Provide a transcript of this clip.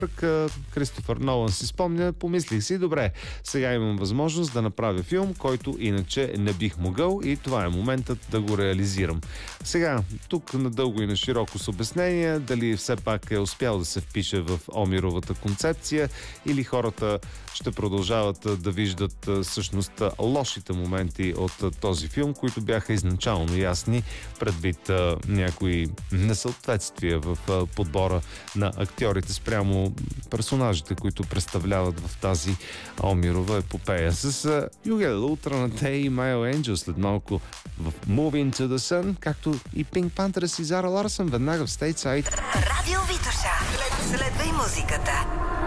Кристофър Нолан си спомня, помислих си, добре, сега имам възможност да направя филм, който иначе не бих могъл и това е моментът да го реализирам. Сега, тук надълго и на широко с обяснение, дали все пак е успял да се впише в Омировата концепция или хората ще продължават да виждат всъщност лошите моменти от този филм, които бяха изначално ясни предвид някои несъответствия в подбора на актьорите спрямо персонажите, които представляват в тази Омирова епопея. С You Get a Ultra на Day и Mile Angel след малко в Moving to the Sun, както и Pink Panthers и Зара Ларсън веднага в Stateside. Радио Витоша. Следвай музиката.